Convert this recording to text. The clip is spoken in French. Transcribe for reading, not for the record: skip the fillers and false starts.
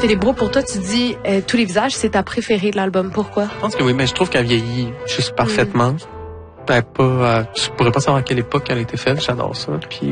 Ténébreux, pour toi, tu dis Tous les visages, c'est ta préférée de l'album. Pourquoi? Je pense que oui, mais je trouve qu'elle vieillit juste parfaitement. Je pourrais pas savoir à quelle époque elle a été faite. J'adore ça. Puis